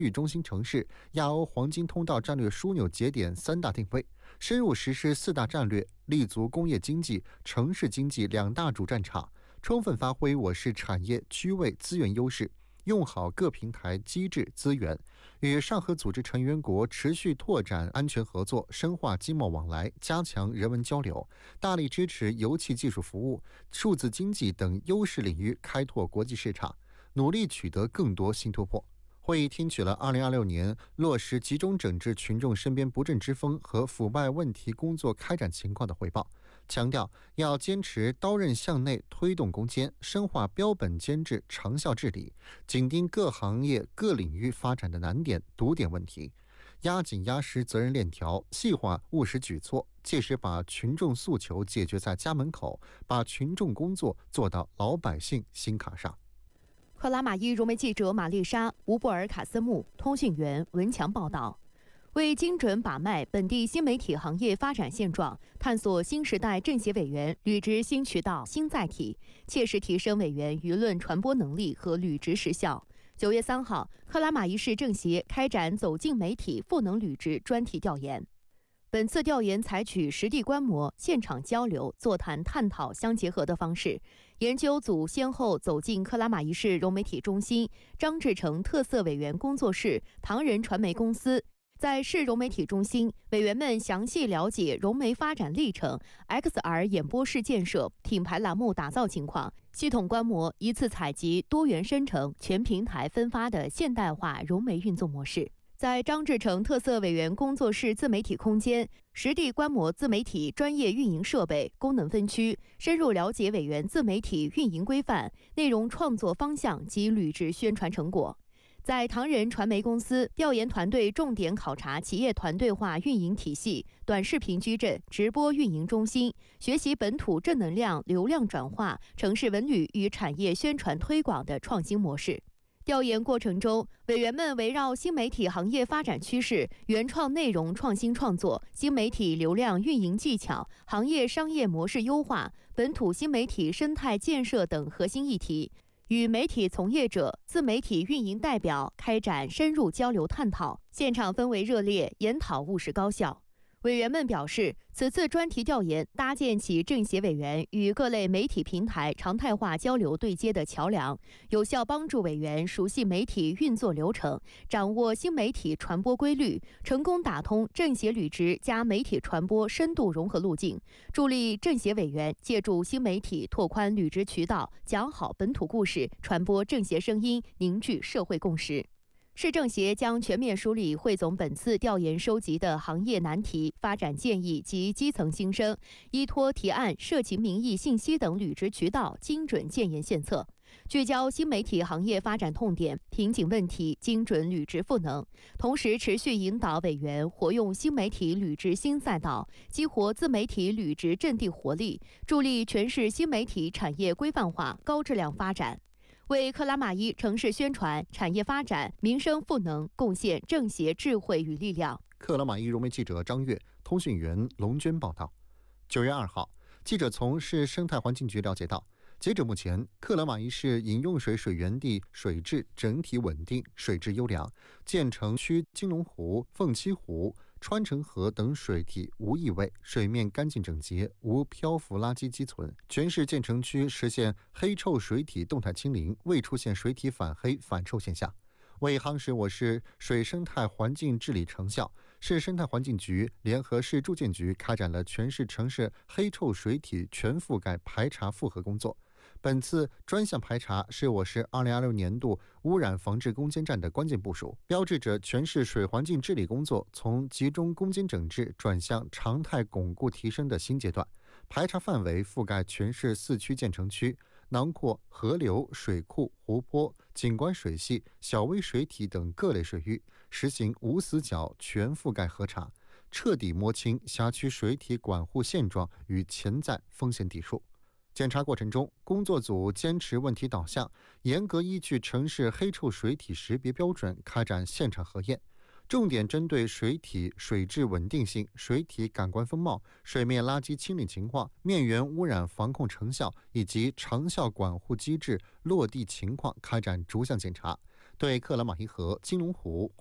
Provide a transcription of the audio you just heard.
域中心城市、亚欧黄金通道战略枢纽节点3大定位，深入实施4大战略，立足工业经济、城市经济2大主战场，充分发挥我市产业、区位资源优势，用好各平台机制资源，与上合组织成员国持续拓展安全合作，深化经贸往来，加强人文交流，大力支持油气技术服务、数字经济等优势领域开拓国际市场，努力取得更多新突破。会议听取了2026年落实集中整治群众身边不正之风和腐败问题工作开展情况的汇报，强调要坚持刀刃向内推动攻坚，深化标本兼治长效治理，紧盯各行业各领域发展的难点堵点问题，压紧压实责任链条，细化务实举措，切实把群众诉求解决在家门口，把群众工作做到老百姓心坎上。 克拉玛依融媒记者玛丽莎、吴布尔卡斯木，通讯员文强报道。为精准把脉本地新媒体行业发展现状，探索新时代政协委员履职新渠道、新载体，切实提升委员舆论传播能力和履职实效。9月3号，克拉玛依市政协开展走进媒体赋能履职专题调研。本次调研采取实地观摩、现场交流、座谈探讨相结合的方式，研究组先后走进克拉玛依市融媒体中心、张志成特色委员工作室、唐人传媒公司。在市融媒体中心，委员们详细了解融媒发展历程、XR 演播室建设、品牌栏目打造情况，系统观摩、一次采集、多元生成、全平台分发的现代化融媒运作模式。在张志成特色委员工作室自媒体空间，实地观摩自媒体专业运营设备、功能分区，深入了解委员自媒体运营规范、内容创作方向及履职宣传成果。在唐人传媒公司，调研团队重点考察企业团队化运营体系、短视频矩阵、直播运营中心，学习本土正能量流量转化、城市文旅与产业宣传推广的创新模式。调研过程中，委员们围绕新媒体行业发展趋势、原创内容创新创作、新媒体流量运营技巧、行业商业模式优化、本土新媒体生态建设等核心议题，与媒体从业者、自媒体运营代表开展深入交流探讨，现场氛围热烈，研讨务实高效。委员们表示，此次专题调研搭建起政协委员与各类媒体平台常态化交流对接的桥梁，有效帮助委员熟悉媒体运作流程，掌握新媒体传播规律，成功打通政协履职加媒体传播深度融合路径，助力政协委员借助新媒体拓宽履职渠道，讲好本土故事，传播政协声音，凝聚社会共识。市政协将全面梳理汇总本次调研收集的行业难题、发展建议及基层心声，依托提案、社情民意信息等履职渠道，精准建言献策，聚焦新媒体行业发展痛点、瓶颈问题，精准履职赋能。同时，持续引导委员活用新媒体履职新赛道，激活自媒体履职阵地活力，助力全市新媒体产业规范化、高质量发展。为克拉玛依城市宣传、产业发展、民生赋能贡献政协智慧与力量。 克拉玛依融媒记者张悦，通讯员龙娟报道。9月2号，记者从市生态环境局了解到，截止目前，克拉玛依市饮用水水源地水质整体稳定，水质优良，建成区金龙湖、凤栖湖、川城河等水体无异味，水面干净整洁，无漂浮垃圾积存。全市建成区实现黑臭水体动态清零，未出现水体反黑反臭现象。为夯实我市水生态环境治理成效，市生态环境局联合市住建局开展了全市城市黑臭水体全覆盖排查复核工作。本次专项排查是我市2026年度污染防治攻坚战的关键部署，标志着全市水环境治理工作从集中攻坚整治转向常态巩固提升的新阶段。排查范围覆盖全市4区建成区，囊括河流、水库、湖泊、景观水系、小微水体等各类水域，实行无死角全覆盖核查，彻底摸清辖区水体管护现状与潜在风险底数。检查过程中，工作组坚持问题导向，严格依据城市黑臭水体识别标准开展现场核验，重点针对水体水质稳定性、水体感官风貌、水面垃圾清理情况、面源污染防控成效以及长效管护机制落地情况开展逐项检查， 对克拉玛依河、金龙湖、